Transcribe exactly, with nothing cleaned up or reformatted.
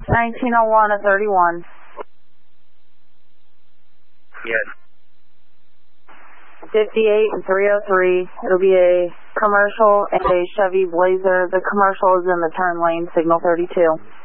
nineteen oh one to thirty-one. Yes. fifty-eight and three oh three. It'll be a commercial and a Chevy Blazer. The commercial is in the turn lane, signal thirty-two.